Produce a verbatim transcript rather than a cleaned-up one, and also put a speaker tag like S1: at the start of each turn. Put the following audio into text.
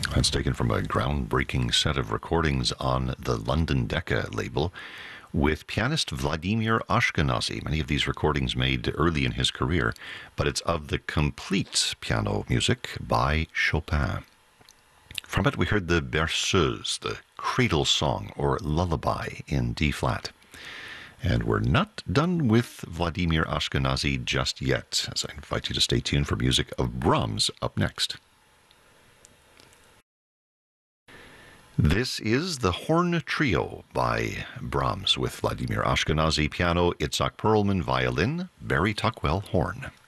S1: That's taken from a groundbreaking set of recordings on the London Decca label with pianist Vladimir Ashkenazy. Many of these recordings made early in his career, but it's of the complete piano music by Chopin. From it, we heard the Berceuse, the cradle song or lullaby in D flat. And we're not done with Vladimir Ashkenazy just yet, as I invite you to stay tuned for music of Brahms up next. This is the Horn Trio by Brahms with Vladimir Ashkenazy piano, Itzhak Perlman violin, Barry Tuckwell horn.